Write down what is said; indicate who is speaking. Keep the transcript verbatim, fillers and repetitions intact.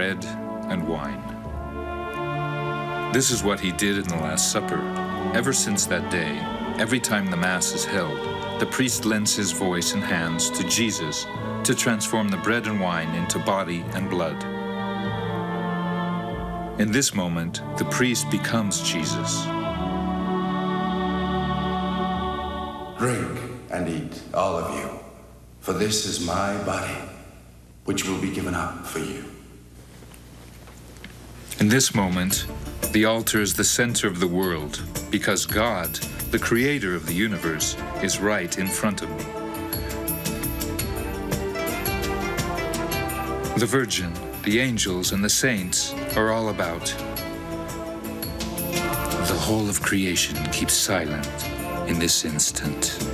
Speaker 1: bread and wine. This is what he did in the Last Supper. Ever since that day, every time the Mass is held, the priest lends his voice and hands to Jesus to transform the bread and wine into body and blood. In this moment, the priest becomes Jesus.
Speaker 2: Drink and eat, all of you, for this is my body, which will be given up for you.
Speaker 1: In this moment, the altar is the center of the world, because God, the creator of the universe, is right in front of me. The Virgin, the angels, and the saints are all about. The whole of creation keeps silent in this instant.